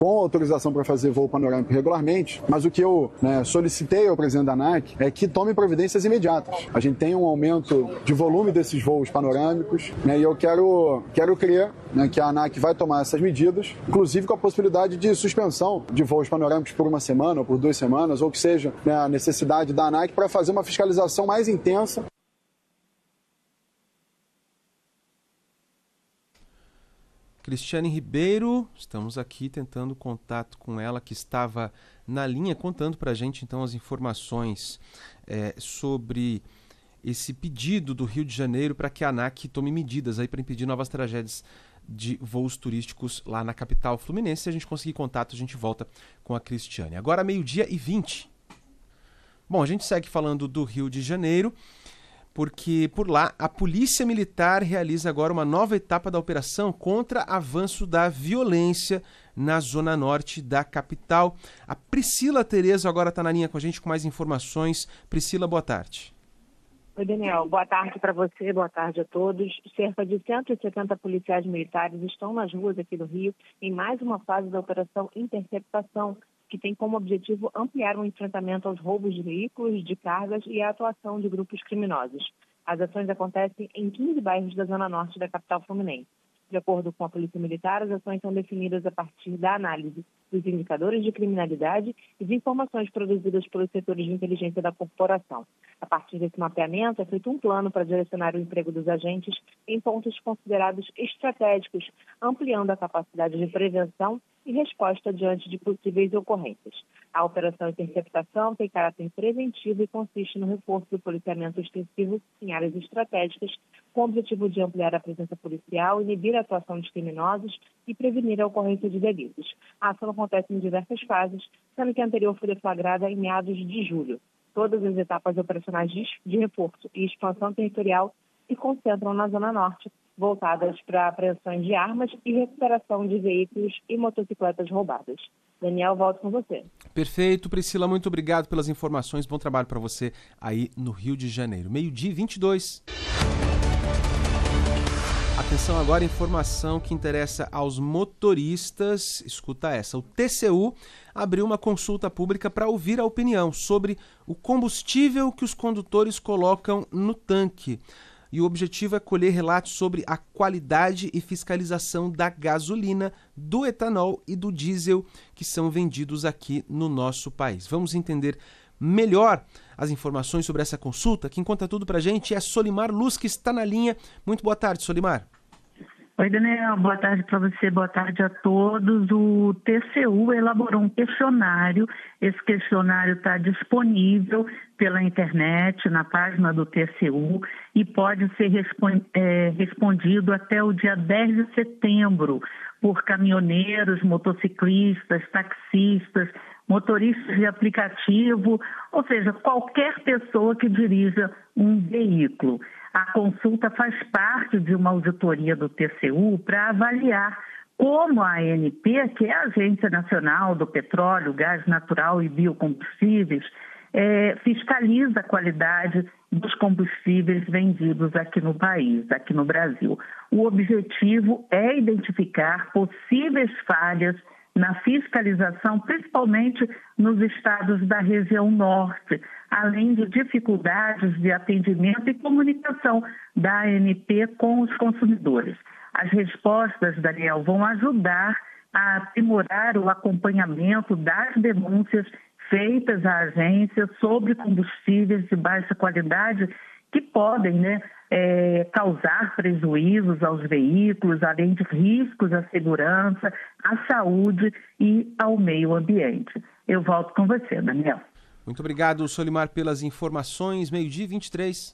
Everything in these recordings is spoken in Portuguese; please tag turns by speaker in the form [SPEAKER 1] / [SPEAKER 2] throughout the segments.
[SPEAKER 1] com autorização para fazer voo panorâmico regularmente, mas o que eu solicitei ao presidente da ANAC é que tome providências imediatas. A gente tem um aumento de volume desses voos panorâmicos, e eu quero crer que a ANAC vai tomar essas medidas, inclusive com a possibilidade de suspensão de voos panorâmicos por uma semana ou por 2 semanas, ou que seja a necessidade da ANAC para fazer uma fiscalização mais intensa.
[SPEAKER 2] Cristiane Ribeiro, estamos aqui tentando contato com ela, que estava na linha, contando para a gente então as informações sobre esse pedido do Rio de Janeiro para que a ANAC tome medidas aí para impedir novas tragédias de voos turísticos lá na capital fluminense. Se a gente conseguir contato, a gente volta com a Cristiane. Agora 12h20. Bom, a gente segue falando do Rio de Janeiro, porque por lá a Polícia Militar realiza agora uma nova etapa da operação contra avanço da violência na zona norte da capital. A Priscila Terezo agora está na linha com a gente com mais informações. Priscila, boa tarde.
[SPEAKER 3] Oi, Daniel. Boa tarde para você, boa tarde a todos. Cerca de 170 policiais militares estão nas ruas aqui do Rio em mais uma fase da Operação Interceptação, que tem como objetivo ampliar o enfrentamento aos roubos de veículos, de cargas e a atuação de grupos criminosos. As ações acontecem em 15 bairros da zona norte da capital fluminense. De acordo com a Polícia Militar, as ações são definidas a partir da análise dos indicadores de criminalidade e de informações produzidas pelos setores de inteligência da corporação. A partir desse mapeamento, é feito um plano para direcionar o emprego dos agentes em pontos considerados estratégicos, ampliando a capacidade de prevenção e resposta diante de possíveis ocorrências. A Operação Interceptação tem caráter preventivo e consiste no reforço do policiamento extensivo em áreas estratégicas, com o objetivo de ampliar a presença policial, inibir a atuação de criminosos e prevenir a ocorrência de delitos. A ação acontece em diversas fases, sendo que a anterior foi deflagrada em meados de julho. Todas as etapas operacionais de reforço e expansão territorial se concentram na Zona Norte, voltadas para apreensões de armas e recuperação de veículos e motocicletas roubadas. Daniel, volto com você.
[SPEAKER 2] Perfeito, Priscila, muito obrigado pelas informações. Bom trabalho para você aí no Rio de Janeiro. 12h22. Atenção agora, informação que interessa aos motoristas. Escuta essa. O TCU abriu uma consulta pública para ouvir a opinião sobre o combustível que os condutores colocam no tanque. E o objetivo é colher relatos sobre a qualidade e fiscalização da gasolina, do etanol e do diesel que são vendidos aqui no nosso país. Vamos entender melhor as informações sobre essa consulta. Quem conta tudo pra gente é Solimar Luz, que está na linha. Muito boa tarde, Solimar.
[SPEAKER 4] Oi, Daniel. Boa tarde para você, boa tarde a todos. O TCU elaborou um questionário. Esse questionário está disponível pela internet, na página do TCU, e pode ser respondido até o dia 10 de setembro por caminhoneiros, motociclistas, taxistas, motoristas de aplicativo, ou seja, qualquer pessoa que dirija um veículo. A consulta faz parte de uma auditoria do TCU para avaliar como a ANP, que é a Agência Nacional do Petróleo, Gás Natural e Biocombustíveis, fiscaliza a qualidade dos combustíveis vendidos aqui no país, aqui no Brasil. O objetivo é identificar possíveis falhas na fiscalização, principalmente nos estados da região norte, além de dificuldades de atendimento e comunicação da ANP com os consumidores. As respostas, Daniel, vão ajudar a aprimorar o acompanhamento das denúncias feitas à agência sobre combustíveis de baixa qualidade que podem, causar prejuízos aos veículos, além de riscos à segurança, à saúde e ao meio ambiente. Eu volto com você, Daniel.
[SPEAKER 2] Muito obrigado, Solimar, pelas informações. 12h23.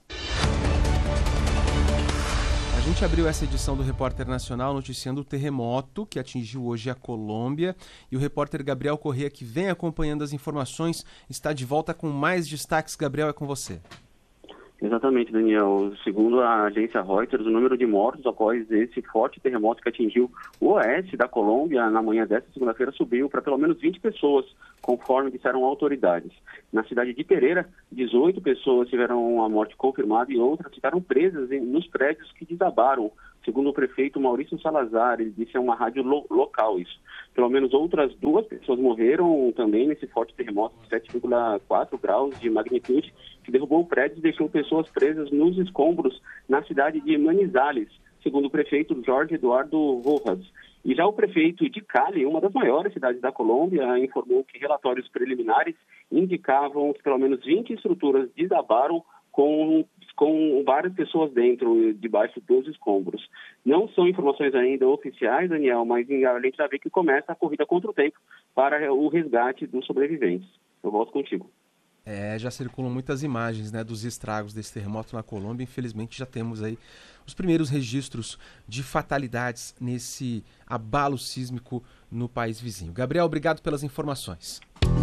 [SPEAKER 2] A gente abriu essa edição do Repórter Nacional noticiando o terremoto que atingiu hoje a Colômbia. E o repórter Gabriel Corrêa, que vem acompanhando as informações, está de volta com mais destaques. Gabriel, é com você.
[SPEAKER 5] Exatamente, Daniel. Segundo a agência Reuters, o número de mortos após esse forte terremoto que atingiu o oeste da Colômbia na manhã desta segunda-feira subiu para pelo menos 20 pessoas, conforme disseram autoridades. Na cidade de Pereira, 18 pessoas tiveram a morte confirmada e outras ficaram presas nos prédios que desabaram, Segundo o prefeito Maurício Salazar, ele disse a uma rádio local isso. Pelo menos outras 2 pessoas morreram também nesse forte terremoto de 7,4 graus de magnitude, que derrubou o prédio e deixou pessoas presas nos escombros na cidade de Manizales, segundo o prefeito Jorge Eduardo Rojas. E já o prefeito de Cali, uma das maiores cidades da Colômbia, informou que relatórios preliminares indicavam que pelo menos 20 estruturas desabaram com várias pessoas debaixo dos escombros. Não são informações ainda oficiais, Daniel, mas a gente já vê que começa a corrida contra o tempo para o resgate dos sobreviventes. Eu volto contigo.
[SPEAKER 2] Já circulam muitas imagens, né, dos estragos desse terremoto na Colômbia. Infelizmente já temos aí os primeiros registros de fatalidades nesse abalo sísmico no país vizinho. Gabriel, obrigado pelas informações.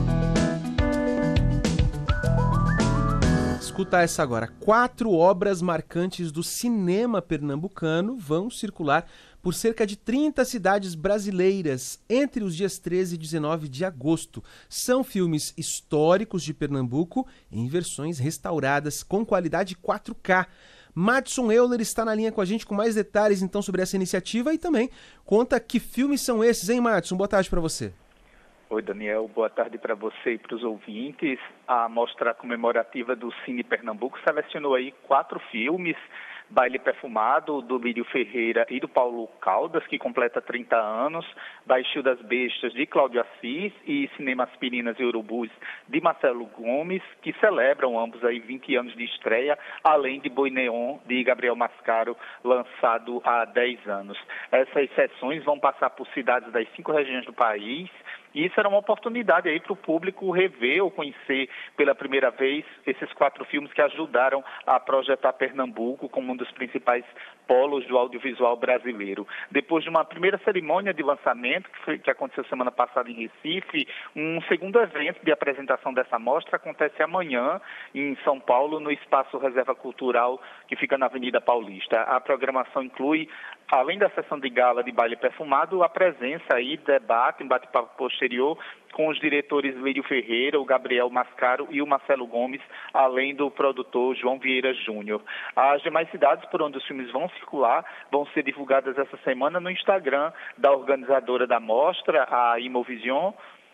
[SPEAKER 2] Escuta essa agora. 4 obras marcantes do cinema pernambucano vão circular por cerca de 30 cidades brasileiras entre os dias 13 e 19 de agosto. São filmes históricos de Pernambuco em versões restauradas com qualidade 4K. Madson Euler está na linha com a gente com mais detalhes então sobre essa iniciativa e também conta que filmes são esses, hein, Madson? Boa tarde para você.
[SPEAKER 6] Oi, Daniel. Boa tarde para você e para os ouvintes. A mostra comemorativa do Cine Pernambuco selecionou aí 4 filmes: Baile Perfumado, do Lírio Ferreira e do Paulo Caldas, que completa 30 anos, Baixio das Bestas, de Cláudio Assis, e Cinema Aspirinas e Urubus, de Marcelo Gomes, que celebram ambos aí 20 anos de estreia, além de Boi Neon, de Gabriel Mascaro, lançado há 10 anos. Essas sessões vão passar por cidades das 5 regiões do país, e isso era uma oportunidade aí para o público rever ou conhecer pela primeira vez esses 4 filmes que ajudaram a projetar Pernambuco como um dos principais polos do audiovisual brasileiro. Depois de uma primeira cerimônia de lançamento, que aconteceu semana passada em Recife, um segundo evento de apresentação dessa mostra acontece amanhã em São Paulo, no Espaço Reserva Cultural, que fica na Avenida Paulista. A programação inclui, além da sessão de gala de Baile Perfumado, a presença aí, debate, um bate-papo posterior com os diretores Lírio Ferreira, o Gabriel Mascaro e o Marcelo Gomes, além do produtor João Vieira Júnior. As demais cidades por onde os filmes vão circular vão ser divulgadas essa semana no Instagram da organizadora da mostra, a Imovision,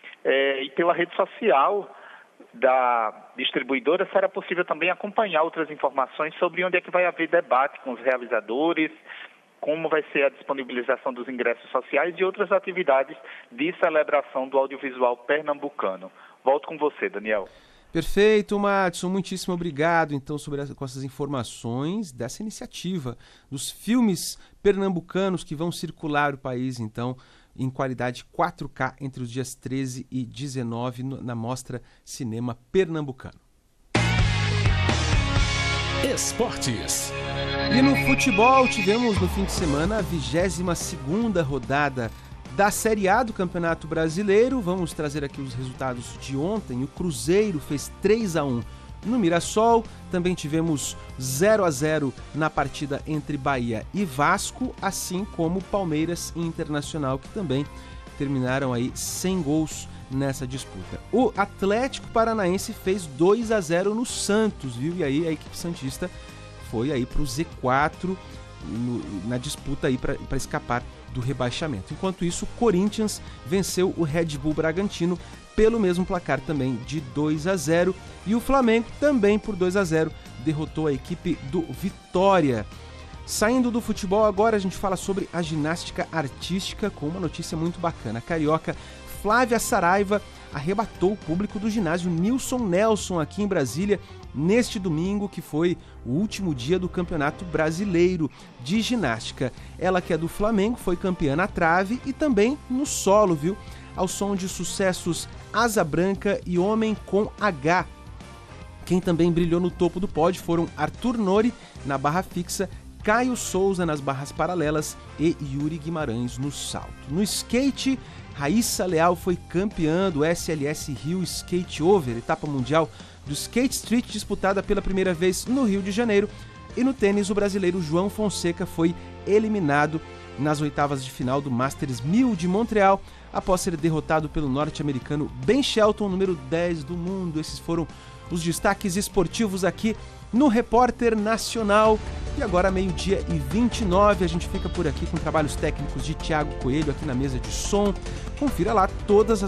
[SPEAKER 6] e pela rede social da distribuidora será possível também acompanhar outras informações sobre onde é que vai haver debate com os realizadores, como vai ser a disponibilização dos ingressos sociais e outras atividades de celebração do audiovisual pernambucano. Volto com você, Daniel.
[SPEAKER 2] Perfeito, Madson. Muitíssimo obrigado, então, com essas informações dessa iniciativa dos filmes pernambucanos que vão circular o país, então, em qualidade 4K entre os dias 13 e 19 na Mostra Cinema Pernambucano.
[SPEAKER 7] Esportes.
[SPEAKER 2] E no futebol tivemos no fim de semana a 22ª rodada da Série A do Campeonato Brasileiro. Vamos trazer aqui os resultados de ontem. O Cruzeiro fez 3-1 no Mirassol. Também tivemos 0-0 na partida entre Bahia e Vasco, assim como Palmeiras e Internacional, que também terminaram aí sem gols nessa disputa. O Atlético Paranaense fez 2-0 no Santos, viu? E aí a equipe santista foi aí para o Z4 na disputa aí para escapar do rebaixamento. Enquanto isso, o Corinthians venceu o Red Bull Bragantino pelo mesmo placar também de 2-0 e o Flamengo também por 2-0 derrotou a equipe do Vitória. Saindo do futebol, agora a gente fala sobre a ginástica artística com uma notícia muito bacana. A carioca Flávia Saraiva arrebatou o público do ginásio Nilson Nelson aqui em Brasília neste domingo, que foi o último dia do Campeonato Brasileiro de Ginástica. Ela, que é do Flamengo, foi campeã na trave e também no solo, viu? Ao som de sucessos Asa Branca e Homem com H. Quem também brilhou no topo do pódio foram Arthur Nori na barra fixa, Caio Souza nas barras paralelas e Yuri Guimarães no salto. No skate, Raíssa Leal foi campeã do SLS Rio Skate Over, etapa mundial do Skate Street, disputada pela primeira vez no Rio de Janeiro. E no tênis, o brasileiro João Fonseca foi eliminado nas oitavas de final do Masters 1000 de Montreal, após ser derrotado pelo norte-americano Ben Shelton, número 10 do mundo. Esses foram os destaques esportivos aqui no Repórter Nacional. E agora, 12h29, a gente fica por aqui com trabalhos técnicos de Thiago Coelho aqui na mesa de som. Confira lá todas as